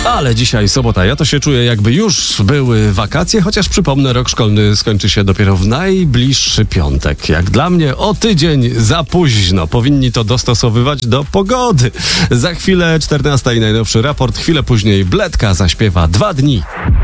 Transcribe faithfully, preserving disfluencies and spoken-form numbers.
Ale dzisiaj sobota, ja to się czuję, jakby już były wakacje, chociaż przypomnę, rok szkolny skończy się dopiero w najbliższy piątek. Jak dla mnie o tydzień za późno. Powinni to dostosowywać do pogody. Za chwilę czternasta i najnowszy raport, chwilę później Bledka zaśpiewa Dwa dni.